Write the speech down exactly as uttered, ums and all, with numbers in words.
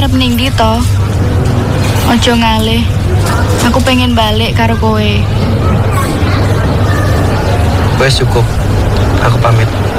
arep ning ndi to? Ojo ngalih. Aku pengen balik karo kowe. Wes cukup. Aku pamit.